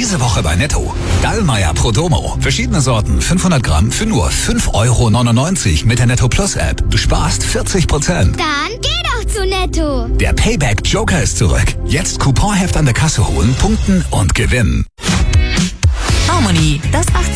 Diese Woche bei Netto. Dallmayr Prodomo. Verschiedene Sorten, 500 Gramm für nur 5,99 € mit der Netto Plus App. Du sparst 40%. Dann geh doch zu Netto. Der Payback Joker ist zurück. Jetzt Couponheft an der Kasse holen, punkten und gewinnen. Harmony, das 18